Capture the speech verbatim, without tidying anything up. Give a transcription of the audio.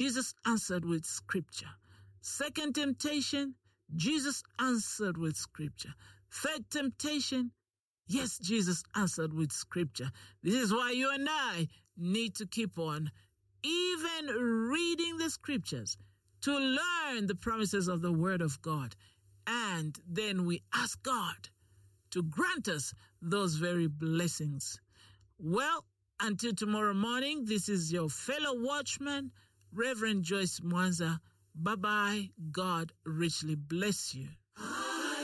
Jesus answered with scripture. Second temptation, Jesus answered with scripture. Third temptation, yes, Jesus answered with scripture. This is why you and I need to keep on even reading the scriptures to learn the promises of the word of God. And then we ask God to grant us those very blessings. Well, until tomorrow morning, this is your fellow watchman, Reverend Joyce Mwanza. Bye-bye. God richly bless you.